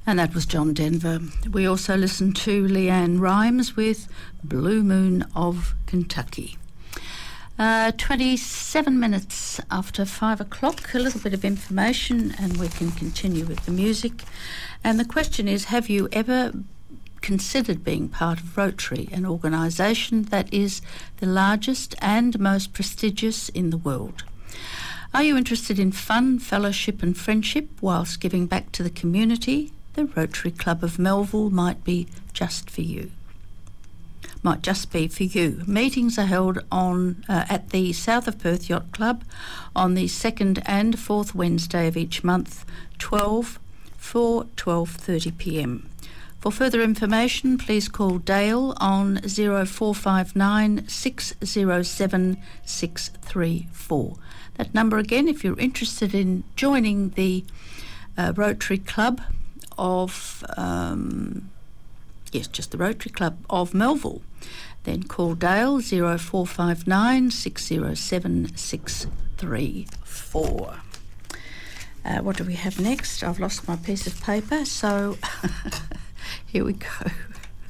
And that was John Denver. We also listened to Leanne Rimes with Blue Moon of Kentucky. 27 minutes after 5 o'clock, a little bit of information and we can continue with the music. And the question is, have you ever considered being part of Rotary, an organisation that is the largest and most prestigious in the world? Are you interested in fun, fellowship and friendship whilst giving back to the community? The Rotary Club of Melville might just be for you. Meetings are held on at the South of Perth Yacht Club on the 2nd and 4th Wednesday of each month, 12:30pm. For further information, please call Dale on 0459 607 634. That number again, if you're interested in joining the Rotary Club of, just the Rotary Club of Melville, then call Dale 0459 607 634. What do we have next? I've lost my piece of paper, so here we go.